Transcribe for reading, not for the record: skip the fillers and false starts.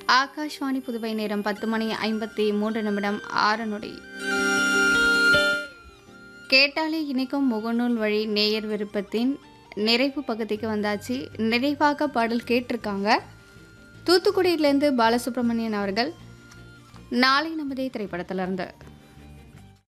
ஆகாஷ்வாணி புதுவை நேரம் 10:53 கேட்டாலே இணைக்கும் முகநூல் வழி நேயர் விருப்பத்தின் நிறைவு பகுதிக்கு வந்தாச்சு. நிறைவாக பாடல் கேட்டிருக்காங்க தூத்துக்குடியிலேருந்து பாலசுப்ரமணியன் அவர்கள். நாளை நமதே திரைப்படத்திலிருந்து